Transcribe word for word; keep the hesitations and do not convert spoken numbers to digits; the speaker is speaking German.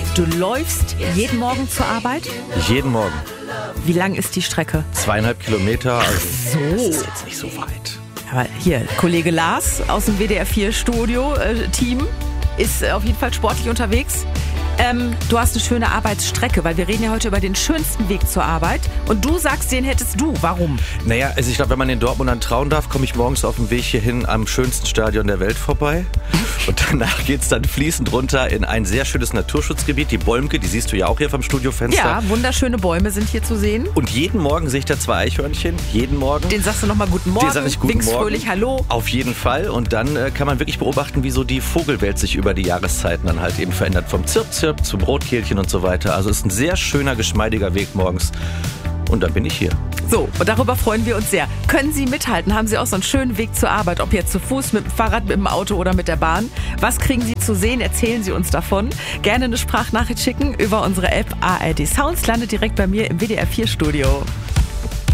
Du läufst jeden Morgen zur Arbeit? Jeden Morgen. Wie lang ist die Strecke? Zweieinhalb Kilometer. Also so. Das ist jetzt nicht so weit. Aber hier, Kollege Lars aus dem W D R vier Studio-Team ist auf jeden Fall sportlich unterwegs. Ähm, du hast eine schöne Arbeitsstrecke, weil wir reden ja heute über den schönsten Weg zur Arbeit. Und du sagst, den hättest du. Warum? Naja, also ich glaube, wenn man den Dortmundern trauen darf, komme ich morgens auf dem Weg hierhin am schönsten Stadion der Welt vorbei. Und danach geht es dann fließend runter in ein sehr schönes Naturschutzgebiet, die Bolmke, die siehst du ja auch hier vom Studiofenster. Ja, wunderschöne Bäume sind hier zu sehen. Und jeden Morgen sehe ich da zwei Eichhörnchen, jeden Morgen. Den sagst du nochmal guten Morgen, Den sag ich guten winkst Morgen. fröhlich Hallo. Auf jeden Fall. Und dann äh, kann man wirklich beobachten, wie so die Vogelwelt sich über die Jahreszeiten dann halt eben verändert. Vom Zirp-Zirp zum Rotkehlchen und so weiter. Also ist ein sehr schöner, geschmeidiger Weg morgens. Und dann bin ich hier. So, und darüber freuen wir uns sehr. Können Sie mithalten? Haben Sie auch so einen schönen Weg zur Arbeit? Ob jetzt zu Fuß, mit dem Fahrrad, mit dem Auto oder mit der Bahn? Was kriegen Sie zu sehen? Erzählen Sie uns davon. Gerne eine Sprachnachricht schicken über unsere App A R D Sounds. Landet direkt bei mir im W D R vier Studio.